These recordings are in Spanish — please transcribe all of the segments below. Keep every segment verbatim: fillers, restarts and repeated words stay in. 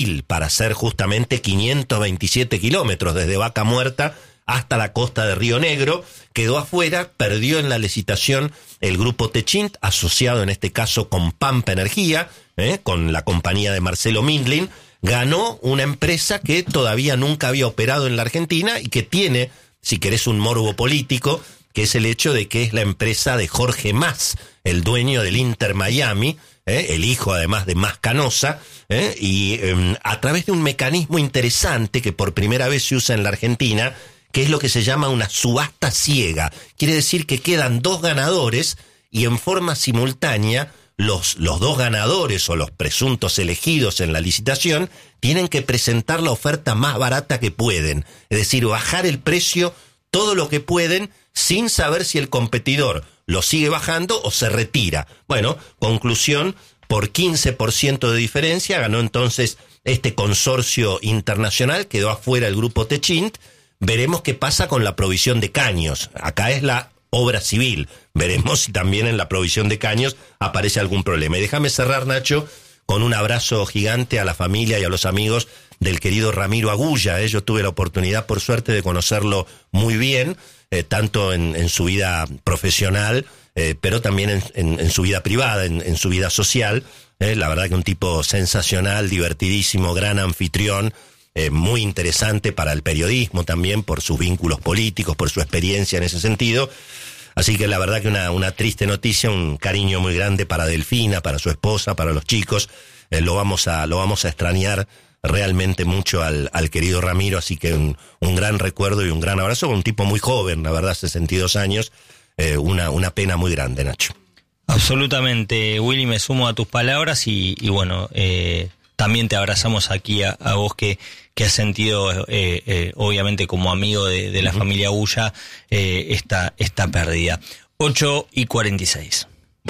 Brasil para hacer justamente quinientos veintisiete kilómetros desde Vaca Muerta hasta la costa de Río Negro. Quedó afuera, perdió en la licitación el grupo Techint, asociado en este caso con Pampa Energía, ¿eh? con la compañía de Marcelo Mindlin. Ganó una empresa que todavía nunca había operado en la Argentina y que tiene, si querés, un morbo político, que es el hecho de que es la empresa de Jorge Mas, el dueño del Inter Miami, ¿eh? el hijo además de Mas Canosa, ¿eh? y eh, a través de un mecanismo interesante que por primera vez se usa en la Argentina, que es lo que se llama una subasta ciega. Quiere decir que quedan dos ganadores y en forma simultánea los, los dos ganadores o los presuntos elegidos en la licitación tienen que presentar la oferta más barata que pueden. Es decir, bajar el precio todo lo que pueden sin saber si el competidor lo sigue bajando o se retira. Bueno, conclusión, por quince por ciento de diferencia ganó entonces este consorcio internacional, quedó afuera el grupo Techint. Veremos qué pasa con la provisión de caños. Acá es la obra civil. Veremos si también en la provisión de caños aparece algún problema. Y déjame cerrar, Nacho, con un abrazo gigante a la familia y a los amigos del querido Ramiro Agulla. ¿eh? Yo tuve la oportunidad, por suerte, de conocerlo muy bien, eh, tanto en, en su vida profesional, eh, pero también en, en, en su vida privada, en, en su vida social. Eh, la verdad que un tipo sensacional, divertidísimo, gran anfitrión, Eh, muy interesante para el periodismo también, por sus vínculos políticos, por su experiencia en ese sentido. Así que la verdad que una, una triste noticia, un cariño muy grande para Delfina, para su esposa, para los chicos. Eh, lo vamos a, lo vamos a extrañar realmente mucho al, al querido Ramiro, así que un, un gran recuerdo y un gran abrazo. Un tipo muy joven, la verdad, sesenta y dos años, eh, una, una pena muy grande, Nacho. Absolutamente, Willy, me sumo a tus palabras y, y bueno, eh, también te abrazamos aquí a, a vos que, que has sentido, eh, eh, obviamente como amigo de, de la uh-huh. familia Agulla, eh, esta, esta pérdida. ocho y cuarenta y seis.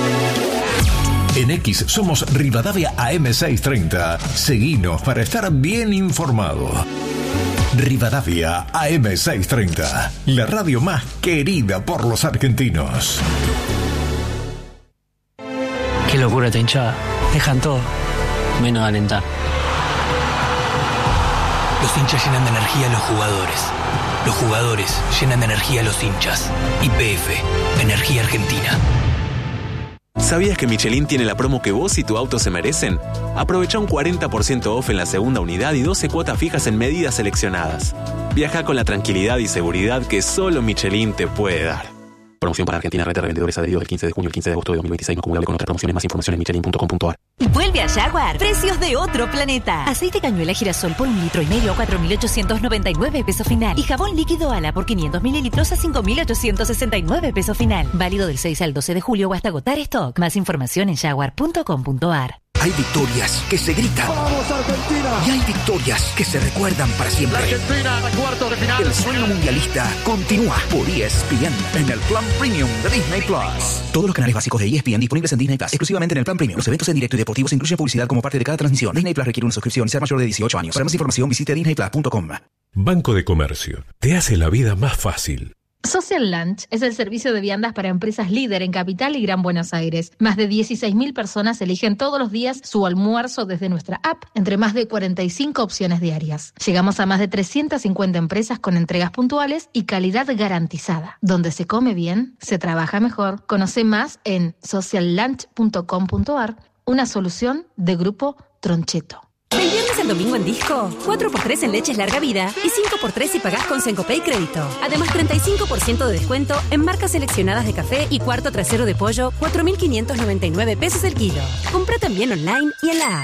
En X somos Rivadavia A M seiscientos treinta. Seguinos para estar bien informado. Rivadavia A M seiscientos treinta, la radio más querida por los argentinos. Qué locura esta hinchada. Dejan todo menos alentar. Los hinchas llenan de energía a los jugadores. Los jugadores llenan de energía a los hinchas. Y P F, Energía Argentina. ¿Sabías que Michelin tiene la promo que vos y tu auto se merecen? Aprovecha un cuarenta por ciento off en la segunda unidad y doce cuotas fijas en medidas seleccionadas. Viaja con la tranquilidad y seguridad que solo Michelin te puede dar. Promoción para Argentina, red de revendedores adheridos del quince de junio al quince de agosto de dos mil veintiséis, no acumulable con otras promociones. Más información en michelin punto com punto a r. Vuelve a Jaguar. Precios de otro planeta. Aceite cañuela girasol por un litro y medio a cuatro mil ochocientos noventa y nueve pesos final. Y jabón líquido Ala por quinientos mililitros a cinco mil ochocientos sesenta y nueve pesos final. Válido del seis al doce de julio o hasta agotar stock. Más información en jaguar punto com punto a r. Hay victorias que se gritan. ¡Vamos, Argentina! Y hay victorias que se recuerdan para siempre. La Argentina a cuartos de final. El sueño mundialista continúa por E S P N en el plan premium de Disney Plus. Todos los canales básicos de E S P N disponibles en Disney Plus, exclusivamente en el plan premium. Los eventos en directo y deportivos incluyen publicidad como parte de cada transmisión. Disney Plus requiere una suscripción y ser mayor de dieciocho años. Para más información visite disney plus punto com. Banco de Comercio te hace la vida más fácil. Social Lunch es el servicio de viandas para empresas líder en Capital y Gran Buenos Aires. Más de dieciséis mil personas eligen todos los días su almuerzo desde nuestra app, entre más de cuarenta y cinco opciones diarias. Llegamos a más de trescientas cincuenta empresas con entregas puntuales y calidad garantizada. Donde se come bien, se trabaja mejor. Conoce más en social lunch punto com punto a r, una solución de Grupo Troncheto. Del viernes al domingo en Disco, cuatro por tres en leches larga vida y cinco por tres si pagás con Sencopay Crédito. Además, treinta y cinco por ciento de descuento en marcas seleccionadas de café y cuarto trasero de pollo, cuatro mil quinientos noventa y nueve pesos el kilo. Compra también online y en la app.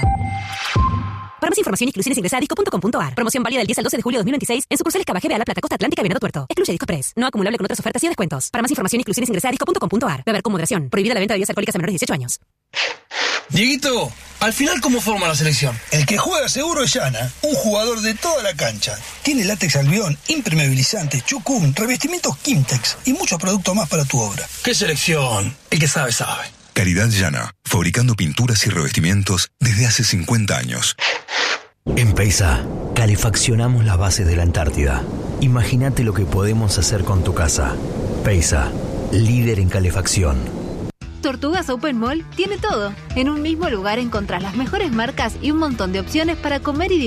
Para más información y exclusiones ingresa a disco punto com punto a r. Promoción válida del diez al doce de julio de dos mil veintiséis en sucursales Cava G B, La Plata, Costa Atlántica y Venado Tuerto. Excluye Disco Express. No acumulable con otras ofertas y descuentos. Para más información y exclusiones ingresa a disco punto com punto a r. Beber con moderación. Prohibida la venta de bebidas alcohólicas a menores de dieciocho años. Dieguito, al final, ¿cómo forma la selección? El que juega seguro es Yana, un jugador de toda la cancha. Tiene látex albión, impermeabilizante, chucún, revestimientos Kimtex y muchos productos más para tu obra. ¿Qué selección? El que sabe, sabe. Calidad Yana, fabricando pinturas y revestimientos desde hace cincuenta años. En Peisa, calefaccionamos las bases de la Antártida. Imagínate lo que podemos hacer con tu casa. Peisa, líder en calefacción. Tortugas Open Mall tiene todo. En un mismo lugar encontrás las mejores marcas y un montón de opciones para comer y